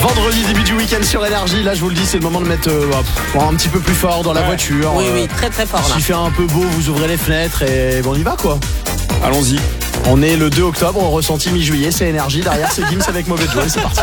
Vendredi, début du week-end sur Énergie. Là, je vous le dis, c'est le moment de mettre un petit peu plus fort dans la voiture. Oui, très très fort là. S'il fait un peu beau, vous ouvrez les fenêtres et bon, on y va quoi. Allons-y. On est le 2 octobre, on ressentit mi-juillet, c'est Énergie. Derrière, c'est Gims avec Mauvais Joie. C'est parti.